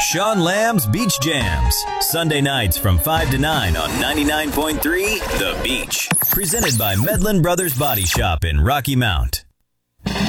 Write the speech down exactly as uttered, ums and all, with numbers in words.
Sean Lamb's Beach Jams, Sunday nights from five to nine on ninety-nine point three The Beach. Presented by Medlin Brothers Body Shop in Rocky Mount.